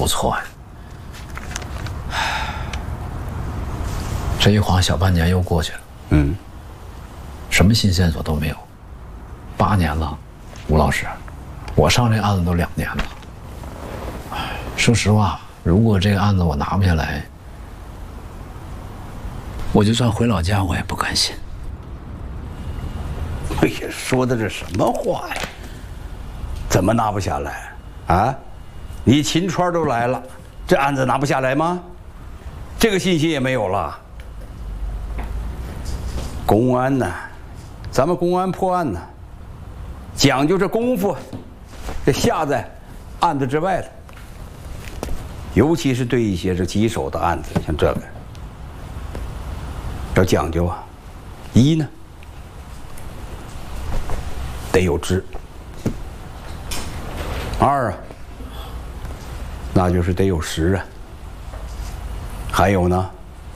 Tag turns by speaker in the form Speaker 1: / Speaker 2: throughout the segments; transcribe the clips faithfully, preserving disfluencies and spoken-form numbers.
Speaker 1: 不错呀。这一晃小半年又过去了，
Speaker 2: 嗯，
Speaker 1: 什么新线索都没有。八年了，吴老师，我上这案子都两年了。说实话，如果这个案子我拿不下来，我就算回老家，我也不甘心。
Speaker 2: 哎呀，说的这什么话呀？怎么拿不下来？啊，你秦川都来了，这案子拿不下来吗？这个信心也没有了。公安呢，咱们公安破案呢，讲究这功夫，这下在案子之外了。尤其是对一些这棘手的案子，像这个，要讲究啊。一呢，得有知；二啊，那就是得有实啊；还有呢，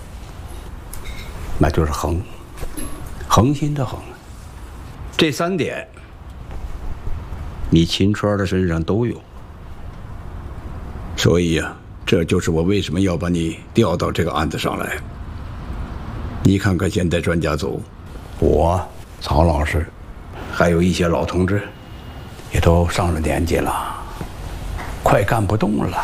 Speaker 2: 那就是恒，恒心的恒。这三点，你秦川的身上都有。所以呀、啊，这就是我为什么要把你调到这个案子上来。你看看现在专家组，我曹老师，还有一些老同志，也都上了年纪了，快干不动了。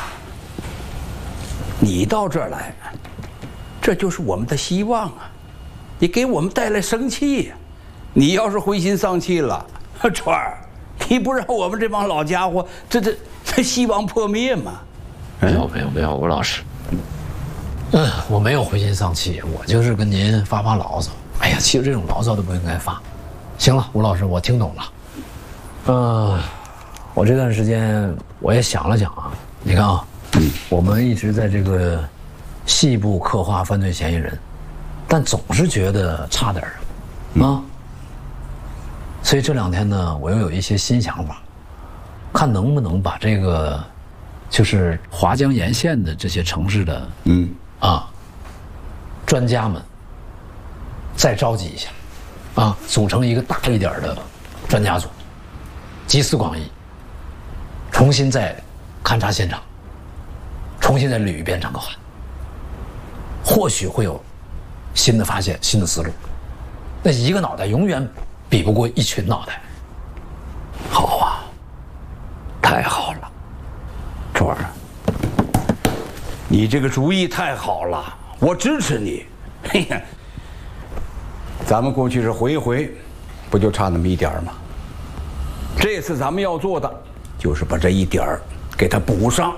Speaker 2: 你到这儿来，这就是我们的希望啊！你给我们带来生气呀！你要是灰心丧气了，川儿，你不让我们这帮老家伙这这这希望破灭吗？
Speaker 1: 没有没有没有，吴老师，嗯，我没有灰心丧气，我就是跟您发发牢骚。哎呀，其实这种牢骚都不应该发。行了，吴老师，我听懂了。嗯，我这段时间我也想了想啊，你看啊，嗯，我们一直在这个细部刻画犯罪嫌疑人，但总是觉得差点儿啊。所以这两天呢，我又有一些新想法，看能不能把这个。就是华江沿线的这些城市的，嗯啊，专家们再召集一下，啊，组成一个大一点的专家组，集思广益，重新再勘察现场，重新再捋一遍整个案，或许会有新的发现、新的思路。那一个脑袋永远比不过一群脑袋。好啊，太好了。川儿，你这个主意太好了，我支持你。嘿呀，咱们过去是回一回，不就差那么一点吗？这次咱们要做的就是把这一点儿给它补上。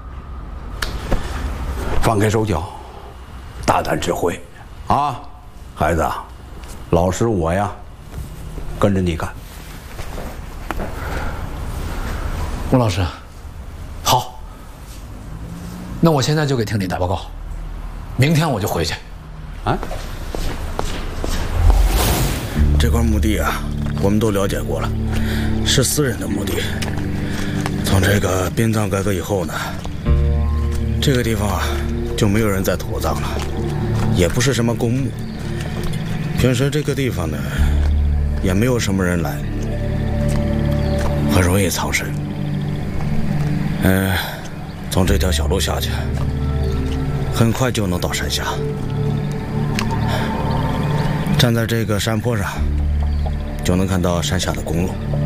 Speaker 1: 放开手脚，大胆指挥，啊，孩子，老师我呀，跟着你干。吴老师。好，那我现在就给厅里打报告，明天我就回去。啊？
Speaker 3: 这块墓地啊，我们都了解过了，是私人的墓地。从这个殡葬改革以后呢，这个地方啊就没有人再土葬了，也不是什么公墓。平时这个地方呢，也没有什么人来，很容易藏身。嗯，从这条小路下去，很快就能到山下。站在这个山坡上，就能看到山下的公路。